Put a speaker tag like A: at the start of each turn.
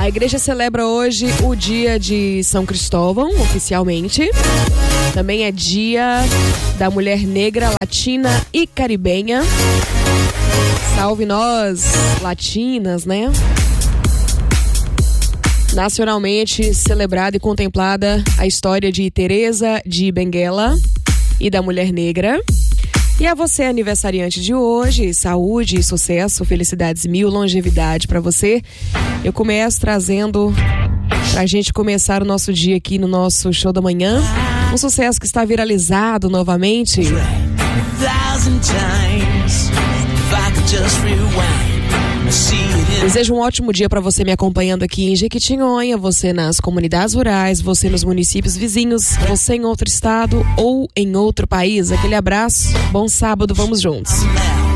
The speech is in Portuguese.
A: A igreja celebra hoje o dia de São Cristóvão, oficialmente. Também é dia da mulher negra, latina e caribenha. Salve nós, latinas, né? Nacionalmente celebrada e contemplada a história de Teresa de Benguela e da mulher negra. E a você, aniversariante de hoje, saúde, sucesso, felicidades mil, longevidade pra você. Eu começo trazendo pra gente começar o nosso dia aqui no nosso show da manhã. Um sucesso que está viralizado novamente. Desejo um ótimo dia para você me acompanhando aqui em Jequitinhonha, você nas comunidades rurais, você nos municípios vizinhos, você em outro estado ou em outro país. Aquele abraço, bom sábado, vamos juntos.